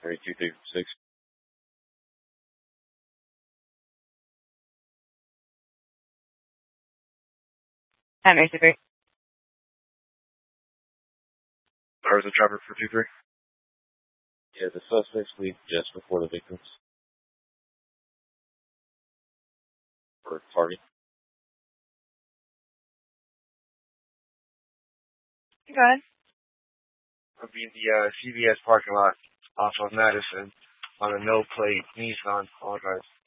3236. That makes it great. Where was the driver for 23? Yeah, the suspects leave just before the victims. For target. Go ahead. Would be the CVS parking lot off of Madison on a no-plate Nissan. Apologize.